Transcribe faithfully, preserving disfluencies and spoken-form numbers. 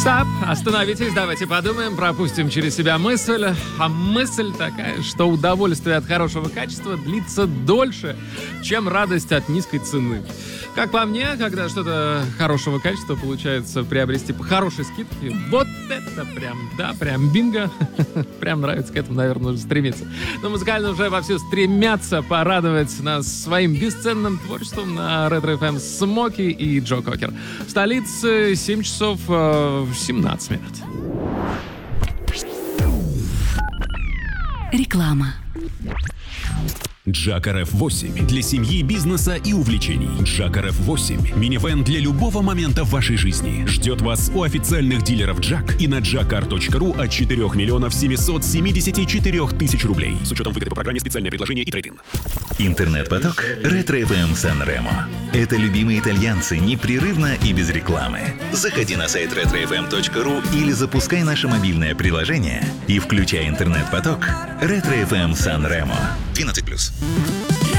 Стоп, остановитесь, давайте подумаем, пропустим через себя мысль. А мысль такая, что удовольствие от хорошего качества длится дольше, чем радость от низкой цены. Как по мне, когда что-то хорошего качества получается приобрести по хорошей скидке, вот это прям, да, прям бинго. Прям нравится, к этому, наверное, нужно стремиться. Но музыкально уже вовсю стремятся порадовать нас своим бесценным творчеством на Ретро эф эм Смоки и Джо Кокер. В столице семь часов э, семнадцать минут. Реклама. Джак эр эф восемь для семьи, бизнеса и увлечений. Джак эр эф восемь – минивэн для любого момента в вашей жизни. Ждет вас у официальных дилеров Джак и на джакар точка ру от четырех миллионов семьсот семьдесят четыре тысяч рублей. С учетом выгоды по программе «Специальное предложение» и трейд-ин. Интернет-поток Ретро эф эм Сан-Ремо. Это любимые итальянцы непрерывно и без рекламы. Заходи на сайт ретро эф эм точка ру или запускай наше мобильное приложение и включай интернет-поток Ретро эф эм Сан-Ремо. двенадцать плюс.